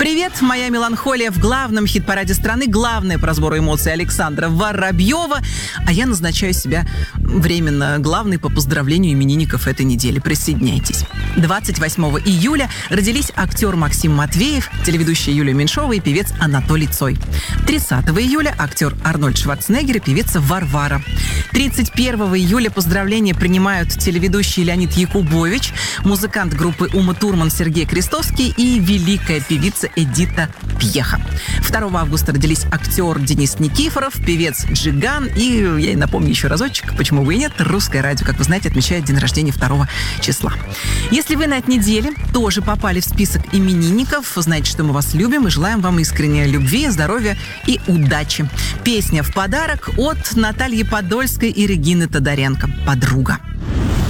Привет, моя меланхолия в главном хит-параде страны, главное по разбору эмоций Александра Воробьева, а я назначаю себя временно главной по поздравлению именинников этой недели. Присоединяйтесь. 28 июля родились актер Максим Матвеев, телеведущая Юлия Меньшова и певец Анатолий Цой. 30 июля актер Арнольд Шварценеггер и певица Варвара. 31 июля поздравления принимают телеведущий Леонид Якубович, музыкант группы Ума Турман Сергей Крестовский и великая певица Эдита Пьеха. 2 августа родились актер Денис Никифоров, певец Джиган и, я и напомню еще разочек, почему бы и нет, Русское радио, как вы знаете, отмечает день рождения 2 числа. Если вы на этой неделе тоже попали в список именинников, знаете, что мы вас любим и желаем вам искренней любви, здоровья и удачи. Песня в подарок от Натальи Подольской и Регины Тодоренко «Подруга».